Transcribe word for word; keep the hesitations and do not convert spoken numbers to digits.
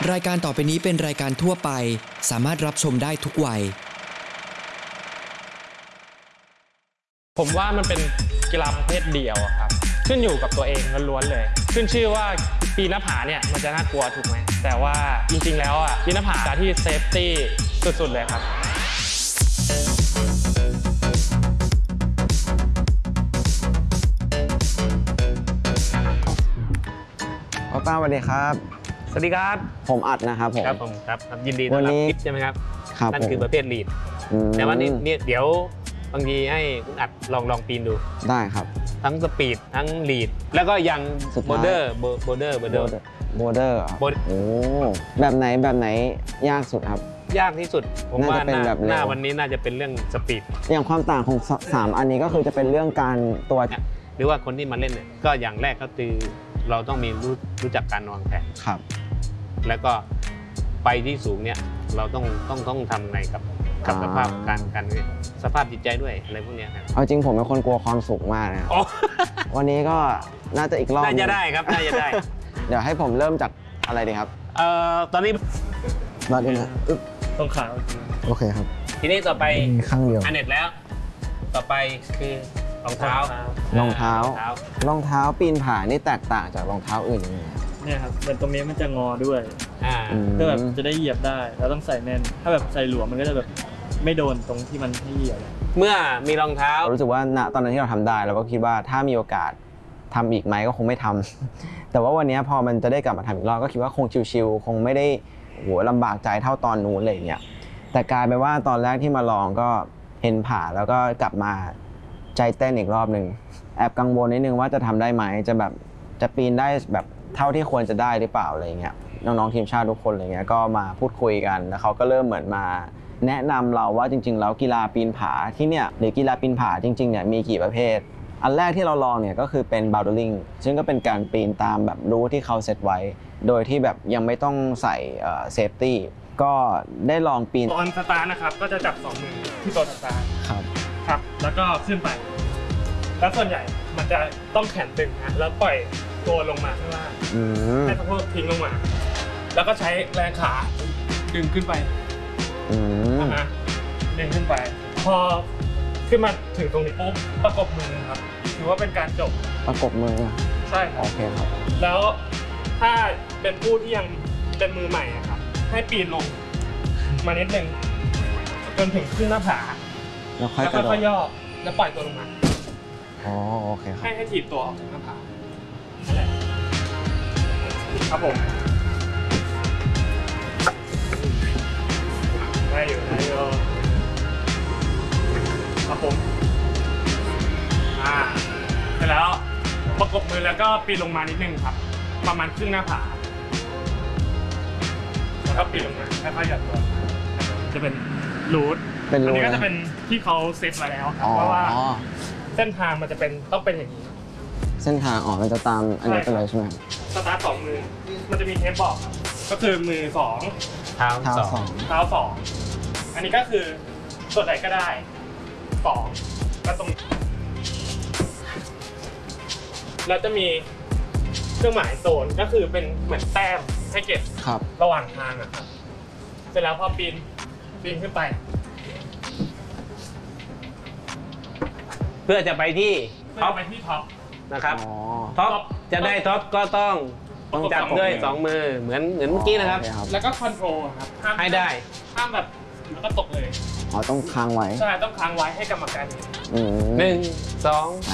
รายการต่อไปนี้เป็นรายการทั่วไปสามารถรับชมได้ทุกวัยผมว่ามันเป็นกีฬาประเภทเดียวครับขึ้นอยู่กับตัวเองล้วนๆเลยขึ้นชื่อว่าปีนหน้าผาเนี่ยมันจะน่ากลัวถูกไหมแต่ว่าจริงๆแล้วอ่ะปีนหน้าผาที่เซฟตี้สุดๆเลยครับป้าป้าสวัสดีครับสวัสดีครับผมอัดนะครับผมครับผมครับยินดีต้อนรับทิปใช่ไหมครับครับนั่นคือประเภทลีดแต่ว่านี่เดี๋ยวบางทีให้คุณอัดลองลองปีนดูได้ครับทั้งสปีดทั้งลีดแล้วก็ยังโบเดอร์โบเดอร์โบเดอร์โบเดอร์โอ้แบบไหนแบบไหนยากสุดครับยากที่สุดผมว่าหน้าวันนี้น่าจะเป็นเรื่องสปีดอย่างความต่างของสามอันนี้ก็คือจะเป็นเรื่องการตัวหรือว่าคนที่มาเล่นเนี่ยก็อย่างแรกก็คือเราต้องมีรู้รู้จักการวางแผนครับแล้วก็ไปที่สูงเนี่ยเราต้องต้องต้องทำไงกับกับสภาพการการสภาพจิตใจด้วยอะไรพวกนี้ครับเอาจริงผมเป็นคนกลัวความสูงมากนะวันนี้ก็น่าจะอีกรอบน่าจะได้ครับน่าจะได้เดี๋ยวให้ผมเริ่มจากอะไรดีครับเอ่อตอนนี้มาดูนะต้องขาโอเคครับทีนี้ต่อไปข้างเดียวอันเน็ตแล้วต่อไปคือรองเท้ารองเท้ารองเท้าปีนผานี่แตกต่างจากรองเท้าอื่นยังไงเนี่ยครับมันตรงนี้มันจะงอด้วยเพื่อแบบจะได้เหยียบได้แล้วต้องใส่แน่นถ้าแบบใส่หลวมมันก็จะแบบไม่โดนตรงที่มันให้เหยียบเมื่อมีรองเท้ารู้สึกว่าณตอนนั้นที่เราทำได้เราก็คิดว่าถ้ามีโอกาสทำอีกไหมก็คงไม่ทำแต่ว่าวันนี้พอมันจะได้กลับมาทำอีกรอบก็คิดว่าคงชิวๆคงไม่ได้โหลำบากใจเท่าตอนนู้นเลยเนี่ยแต่กลายเป็นว่าตอนแรกที่มาลองก็เห็นผาแล้วก็กลับมาใจเต้นอีกรอบหนึ่งแอบกังวลนิดนึงว่าจะทำได้ไหมจะแบบจะปีนได้แบบเท่าที่ควรจะได้หรือเปล่าอะไรเงี้ยน้องๆทีมชาติทุกคนอะไรเงี้ยก็มาพูดคุยกันแล้วเขาก็เริ่มเหมือนมาแนะนำเราว่าจริงๆแล้วกีฬาปีนผาที่เนี่ยหรือกีฬาปีนผาจริงๆเนี่ยมีกี่ประเภทอันแรกที่เราลองเนี่ยก็คือเป็น bouldering ซึ่งก็เป็นการปีนตามแบบรูที่เขาเซตไว้โดยที่แบบยังไม่ต้องใส่เซฟตี้ก็ได้ลองปีนตอนสตาร์ทนะครับก็จะจับสองมือที่ตัวสตาร์ทครับครับแล้วก็ขึ้นไปแล้วส่วนใหญ่มันจะต้องแขนตึงนะแล้วปล่อยตัวลงมาข้างล่างให้สะโพกทิ้งลงมาแล้วก็ใช้แรงขาดึงขึ้นไปนะฮะดึงขึ้นไปพอขึ้นมาถึงตรงนี้ปุ๊บประกบมือครับถือว่าเป็นการจบประกบมือใช่โอเคครับแล้วถ้าเป็นผู้ที่ยังเป็นมือใหม่ครับให้ปีนลงมานิดนึงจนถึงขึ้นหน้าผาแล้วค่อยๆย่อแล้วปล่อยตัวลงมาอ๋อโอเคครับให้ให้ถีบตัวออกจากหน้าผานั่นแหละครับผมได้อยู่ได้อยู่ครับผมอ่าเสร็จแล้วประกบมือแล้วก็ปีนลงมานิดนึงครับประมาณครึ่งหน้าผาแล้วก็ปีนลงมาค่อยๆหยัดตัวจะเป็นรูทอันนี้ก็จะเป็นที่เขาเซตมาแล้วครับเพราะว่าเส้นทางมันจะเป็นต้องเป็นอย่างนี้เส้นทางออกมันจะตามอันนี้ไปเลยใช่ไหมสตาร์ทสองมือมันจะมีเทปบอกก็คือมือสองเท้าสองเท้าสองอันนี้ก็คือส่วนไหนก็ได้สองก็ตรงแล้วจะมีเครื่องหมายโซนก็คือเป็นเหมือนแต้มให้เก็บระหว่างทางนะครับเสร็จแล้วพอปีนปีนขึ้นไปเพื่อจะไปที่ท็อปไปที่ท็อปนะครับท็อปจะได้ท็อปก็ต้องต้องจับด้วยสองมือเหมือนเหมือนเมื่อกี้นะครับแล้วก็คอนโทรลครับให้ได้ห้ามแบบแล้วก็ตกเลยอ๋อต้องค้างไว้ใช่ต้องค้างไว้ให้กรรมการหนึ่งสอง